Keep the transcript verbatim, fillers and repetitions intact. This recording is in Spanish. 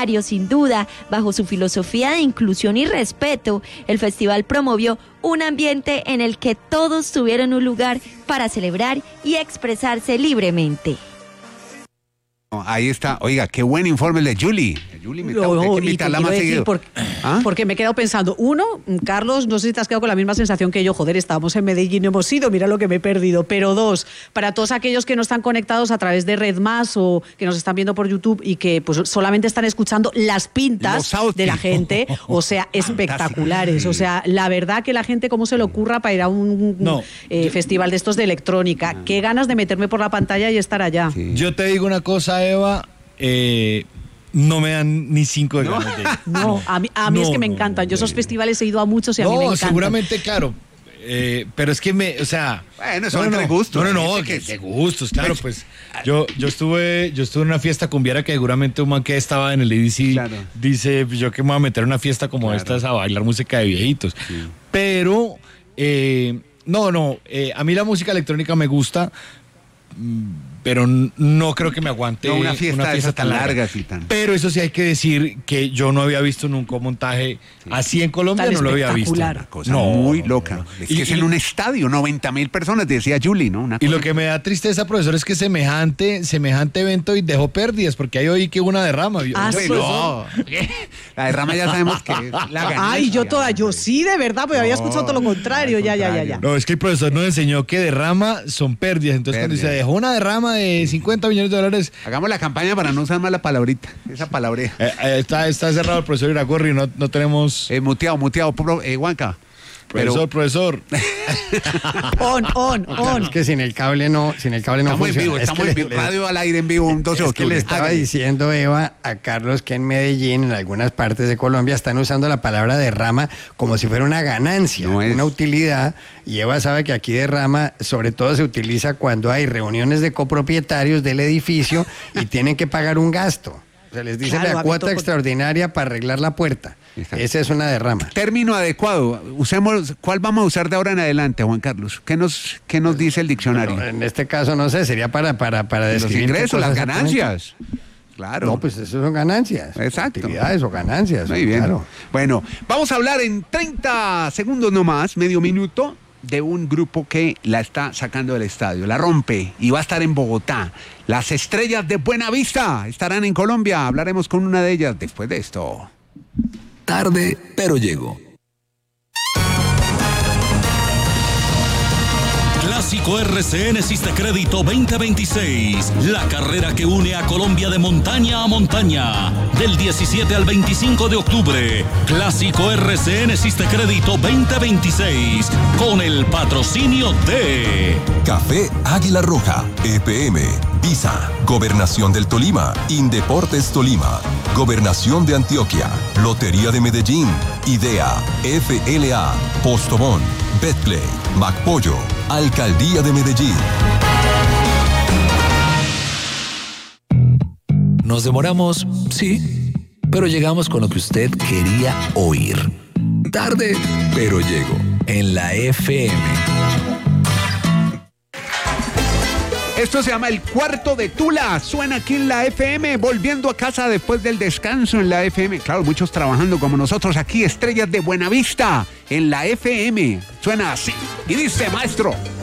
escenario, sin duda, bajo su filosofía de inclusión y respeto, el festival promovió un ambiente en el que todos tuvieron un lugar para celebrar y expresarse libremente. Ahí está, oiga, qué buen informe el de Julie. Julie, me No, hay que y te invitarla quiero más decir seguido. por- ¿Ah? Porque me he quedado pensando, uno, Carlos, no sé si te has quedado con la misma sensación que yo, joder, estábamos en Medellín, no hemos ido, mira lo que me he perdido. Pero dos, para todos aquellos que no están conectados a través de Red Más o que nos están viendo por YouTube y que pues solamente están escuchando las pintas Los de la gente, o sea, espectaculares. O sea, la verdad que la gente cómo se le ocurra para ir a un No. eh, festival de estos de electrónica. Qué ganas de meterme por la pantalla y estar allá. Sí. Yo te digo una cosa, Eva, eh, no me dan ni cinco de ganas de ir. No, a mí, a mí No, es que me no, encantan. no, Yo esos no. festivales he ido a muchos y a mí me No, encantan. seguramente, claro. Eh, pero es que me, o sea. Bueno, eso no, entre no, gustos. No, no, no, Hay que, gente que- que gustos, claro, pues. Yo, yo estuve, yo estuve en una fiesta cumbiera que seguramente un man que estaba en el E D C Claro. dice, pues, yo que me voy a meter en una fiesta como Claro. esta es a bailar música de viejitos. Sí. Pero, eh, no, no, eh, a mí la música electrónica me gusta. mm, Pero n- no creo que me aguante No, una fiesta de esas tan largas y tan- Pero eso sí hay que decir que yo no había visto nunca un montaje así en Colombia, Tan no lo había visto. espectacular. Una cosa No, muy no, loca. no, no. Es Y- que es y- en un estadio, noventa mil personas, decía Julie, ¿no? Una Y cosa- lo que me da tristeza, profesor, es que semejante, semejante evento y dejó pérdidas, porque ahí oí que hubo una derrama. Yo- Ah, yo- sí. No, la derrama ya sabemos que es la ganancia. Ay, yo toda, yo sí, de verdad, pues había escuchado todo lo contrario. al Ya, ya, ya, contrario. ya. No, es que el profesor nos enseñó que derrama son pérdidas. Entonces, cuando Pérdidas. se dejó una derrama de cincuenta millones de dólares, Hagamos la campaña para no usar más la palabrita, esa palabreja. eh, eh, está, está cerrado el profesor Iragorri, no, no tenemos... Eh, muteado, muteado, pro- eh, Juanca. profesor, profesor. On, on, on. Es que sin el cable no, sin el cable no Estamos en funciona. vivo, Es estamos que en le- vivo. Radio al aire en vivo, un doce de Es que octubre. le estaba Hágale. diciendo, Eva, a Carlos que en Medellín, en algunas partes de Colombia, están usando la palabra derrama como si fuera una ganancia, No es. una utilidad. Y Eva sabe que aquí derrama, sobre todo se utiliza cuando hay reuniones de copropietarios del edificio y tienen que pagar un gasto. O sea, les dice Claro, a la mí cuota todo- extraordinaria para arreglar la puerta. Exacto. Esa es una derrama. Término adecuado. Usemos, ¿cuál vamos a usar de ahora en adelante, Juan Carlos? ¿Qué nos, qué nos dice el diccionario? No, en este caso, no sé, sería para, para, para Los describir qué ingresos, cosa las exactamente. ganancias. Claro. No, pues eso son ganancias. Exacto. Utilidades o ganancias. Muy bien. Claro. Bueno, vamos a hablar en treinta segundos nomás, medio minuto, de un grupo que la está sacando del estadio, la rompe y va a estar en Bogotá. Las Estrellas de Buenavista estarán en Colombia. Hablaremos con una de ellas después de esto. Tarde, pero llego. Clásico R C N Sistecrédito veinte veintiséis, la carrera que une a Colombia de montaña a montaña, del diecisiete al veinticinco de octubre. Clásico R C N Sistecrédito veinte veintiséis, con el patrocinio de Café Águila Roja, E P M, Visa, Gobernación del Tolima, Indeportes Tolima, Gobernación de Antioquia, Lotería de Medellín, Idea, F L A, Postobón, Betplay, MacPollo, Alcaldía de Medellín. Nos demoramos, sí, pero llegamos con lo que usted quería oír. Tarde, pero llego, en la F M. Esto se llama El Cuarto de Tula. Suena aquí en la F M, volviendo a casa después del descanso en la F M. Claro, muchos trabajando como nosotros aquí, Estrellas de Buenavista, en la F M. Suena así. Y dice, maestro.